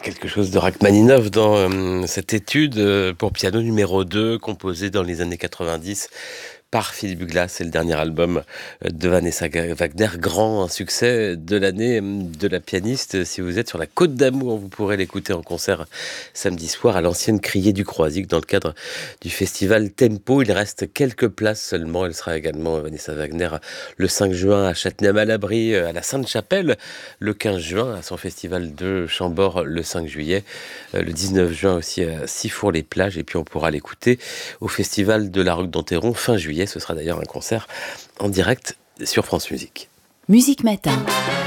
Quelque chose de Rachmaninov dans cette étude pour piano numéro 2, composée dans les années 90 par Philippe Glass. C'est le dernier album de Vanessa Wagner, grand succès de l'année de la pianiste. Si vous êtes sur la Côte d'Amour, vous pourrez l'écouter en concert samedi soir à l'ancienne Criée du Croisic dans le cadre du festival Tempo. Il reste quelques places seulement. Elle sera également, Vanessa Wagner, le 5 juin à Châtenay-Malabry, à la Sainte-Chapelle, le 15 juin à son festival de Chambord le 5 juillet, le 19 juin aussi à Sifour-les-Plages, et puis on pourra l'écouter au festival de la Roque d'Enterron fin juillet. Ce sera d'ailleurs un concert en direct sur France Musique. Musique Matin.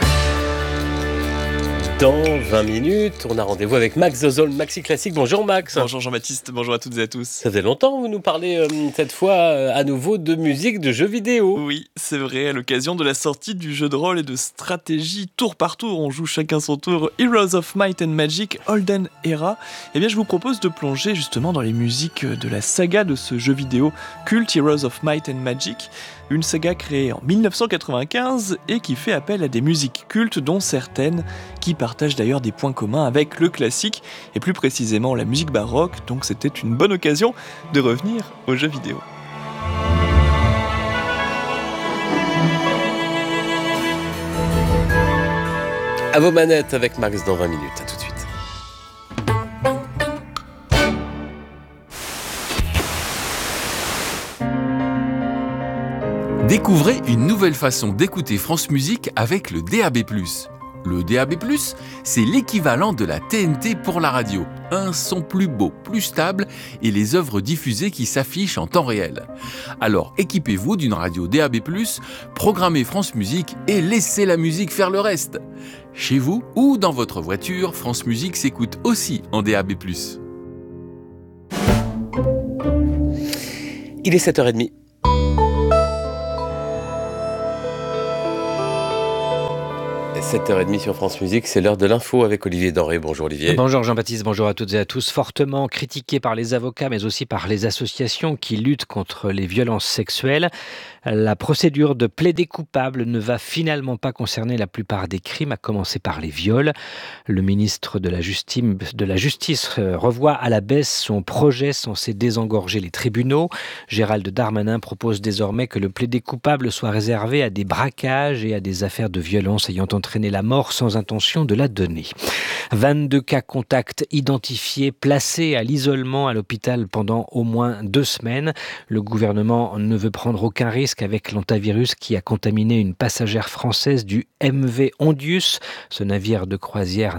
Dans 20 minutes, on a rendez-vous avec Max Zozol, Maxi Classique. Bonjour Max. Bonjour Jean-Baptiste, bonjour à toutes et à tous. Ça fait longtemps, vous nous parlez cette fois à nouveau de musique, de jeux vidéo. Oui, c'est vrai, à l'occasion de la sortie du jeu de rôle et de stratégie tour par tour, on joue chacun son tour Heroes of Might and Magic Olden Era. Eh bien, je vous propose de plonger justement dans les musiques de la saga de ce jeu vidéo culte Heroes of Might and Magic. Une saga créée en 1995 et qui fait appel à des musiques cultes, dont certaines qui partagent d'ailleurs des points communs avec le classique, et plus précisément la musique baroque, donc c'était une bonne occasion de revenir aux jeux vidéo. À vos manettes avec Max dans 20 minutes, à tout de suite. Découvrez une nouvelle façon d'écouter France Musique avec le DAB+. Le DAB+, c'est l'équivalent de la TNT pour la radio. Un son plus beau, plus stable et les œuvres diffusées qui s'affichent en temps réel. Alors équipez-vous d'une radio DAB+, programmez France Musique et laissez la musique faire le reste. Chez vous ou dans votre voiture, France Musique s'écoute aussi en DAB+. Il est 7h30. Et 7h30 sur France Musique, c'est l'heure de l'info avec Olivier Denré. Bonjour Olivier. Bonjour Jean-Baptiste, bonjour à toutes et à tous. Fortement critiqué par les avocats mais aussi par les associations qui luttent contre les violences sexuelles, la procédure de plaider coupable ne va finalement pas concerner la plupart des crimes, à commencer par les viols. Le ministre de la Justice revoit à la baisse son projet censé désengorger les tribunaux. Gérald Darmanin propose désormais que le plaider coupable soit réservé à des braquages et à des affaires de violence ayant entraîné la mort sans intention de la donner. 22 cas contacts identifiés, placés à l'isolement à l'hôpital pendant au moins 2 semaines. Le gouvernement ne veut prendre aucun risque avec l'hantavirus qui a contaminé une passagère française du MV Ondius, ce navire de croisière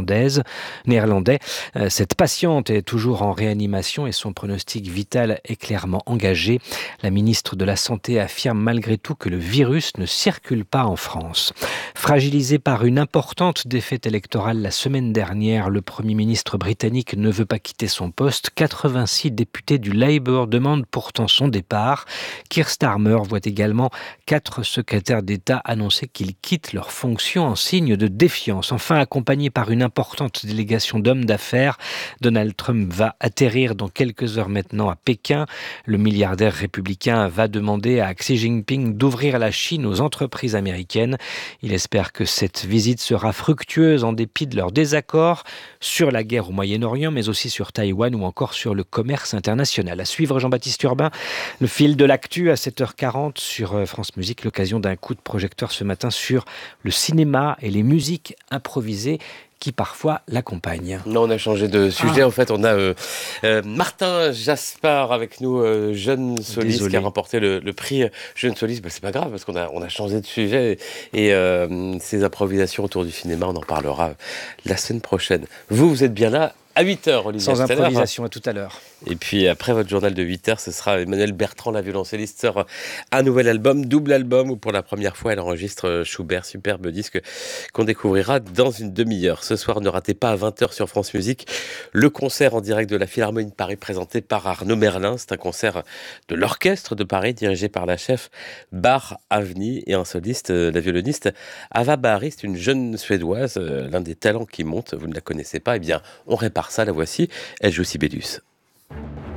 néerlandais. Cette patiente est toujours en réanimation et son pronostic vital est clairement engagé. La ministre de la Santé affirme malgré tout que le virus ne circule pas en France. Fragilisé par une importante défaite électorale la semaine dernière, le Premier ministre britannique ne veut pas quitter son poste. 86 députés du Labour demandent pourtant son départ. Keir Starmer voit également 4 secrétaires d'État annoncer qu'ils quittent leurs fonctions en signe de défiance. Enfin, accompagné par une importante délégation d'hommes d'affaires, Donald Trump va atterrir dans quelques heures maintenant à Pékin. Le milliardaire républicain va demander à Xi Jinping d'ouvrir la Chine aux entreprises américaines. Il espère que cette visite sera fructueuse en dépit de leurs désaccords sur la guerre au Moyen-Orient, mais aussi sur Taïwan ou encore sur le commerce international. À suivre Jean-Baptiste Urbain, le fil de l'actu à 7h40 sur France Musique, l'occasion d'un coup de projecteur ce matin sur le cinéma et les musiques improvisées qui parfois l'accompagnent. Non, on a changé de sujet. En fait, on a Martin Jaspard avec nous, jeune soliste. Désolé. Qui a remporté le prix jeune soliste. C'est pas grave parce qu'on a changé de sujet et ces improvisations autour du cinéma, on en parlera la semaine prochaine. Vous êtes bien là à 8h, Olivier. Sans improvisation, à tout à l'heure. Et puis après votre journal de 8h, ce sera Emmanuel Bertrand, la violoncelliste, sort un nouvel album, double album, où pour la première fois elle enregistre Schubert, superbe disque qu'on découvrira dans une demi-heure. Ce soir, ne ratez pas à 20h sur France Musique le concert en direct de la Philharmonie de Paris présenté par Arnaud Merlin. C'est un concert de l'orchestre de Paris dirigé par la chef Bar Avni et un soliste, la violoniste Ava Bahari, c'est une jeune Suédoise, l'un des talents qui monte. Vous ne la connaissez pas, eh bien on répare ça, la voici, elle joue Sibelius.